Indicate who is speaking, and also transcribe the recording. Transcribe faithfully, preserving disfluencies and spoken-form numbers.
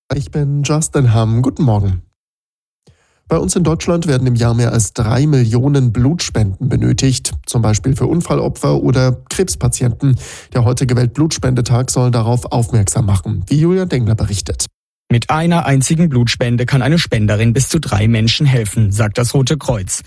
Speaker 1: Ich bin Justin Hamm. Guten Morgen. Bei uns in Deutschland werden im Jahr mehr als drei Millionen Blutspenden benötigt, zum Beispiel für Unfallopfer oder Krebspatienten. Der heutige Weltblutspendetag soll darauf aufmerksam machen, wie Julia Dengler berichtet.
Speaker 2: Mit einer einzigen Blutspende kann eine Spenderin bis zu drei Menschen helfen, sagt das Rote Kreuz.